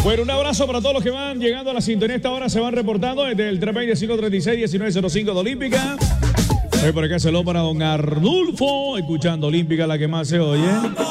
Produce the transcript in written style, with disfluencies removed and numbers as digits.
Bueno, un abrazo para todos los que van llegando a la sintonía. Esta hora se van reportando desde el 320-536-1905 de Olímpica. Por acá saludo para don Arnulfo, escuchando Olímpica, la que más se oye.